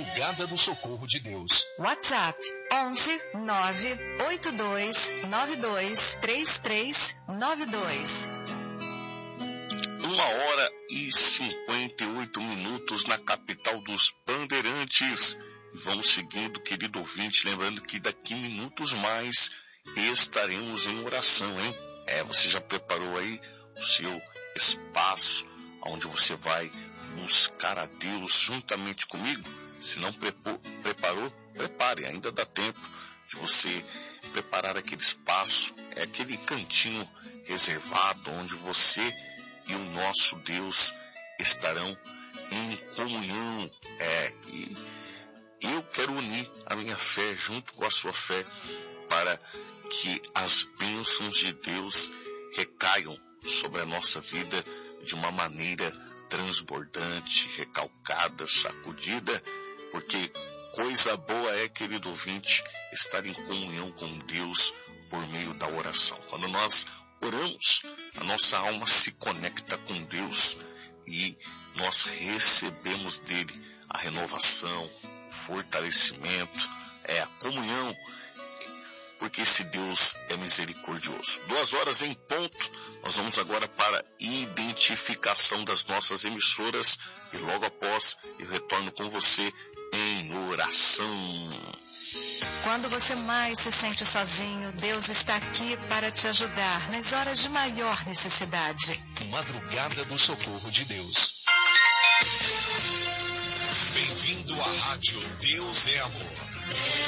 Madrugada do Socorro de Deus. WhatsApp 11 982 92 3392. 1h58 na capital dos Bandeirantes. Vamos seguindo, querido ouvinte, lembrando que daqui minutos mais estaremos em oração, hein? Você já preparou aí o seu espaço onde você vai buscar a Deus juntamente comigo? Se não preparou, prepare, ainda dá tempo de você preparar aquele espaço, aquele cantinho reservado onde você e o nosso Deus estarão em comunhão. E eu quero unir a minha fé junto com a sua fé para que as bênçãos de Deus recaiam sobre a nossa vida de uma maneira transbordante, recalcada, sacudida, porque coisa boa é, querido ouvinte, estar em comunhão com Deus por meio da oração. Quando nós oramos, a nossa alma se conecta com Deus e nós recebemos dele a renovação, o fortalecimento, a comunhão, porque esse Deus é misericordioso. 2h em ponto, nós vamos agora para a identificação das nossas emissoras e logo após eu retorno com você em oração. Quando você mais se sente sozinho, Deus está aqui para te ajudar nas horas de maior necessidade. Madrugada do Socorro de Deus. Bem-vindo à rádio Deus é Amor.